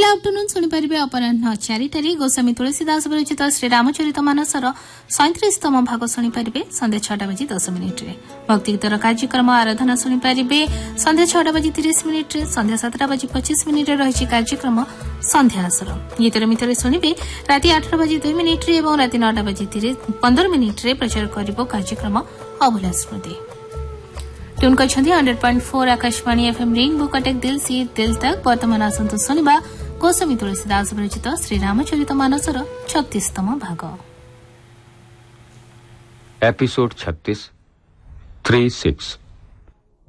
Afternoon शुणिपारे अपराह 4टारे Goswami Tulsidas विरचित श्रीरामचरित मानसर 37तम भाग शुणिपारे संध्या 6टा बजी 10 मिनिट्रे। भक्ति गीतर कार्यक्रम आराधना शुणिपारे संध्या 6टा बजी 30 मिनिट्रे। संध्या 7टा बजी 25 मिनिट्रे रही कार्यक्रम संध्या आसर। गीतर मितर शुणिबे राति 8टा बजी 2 मिनिट्रे और राति 9टा बजी 15 मिनिट्रे प्रचार करिबो कार्यक्रम अभूला स्मृति। Tune करछन्ती 100.4 Akashvani FM rainbow Cuttack दिल से दिल तक। वर्तमान आसंतु सुनिबा गोस्वामी तुलसीदास विरचित श्रीरामचरित मानसर 36तम भाग। एपिसोड 36 3-6।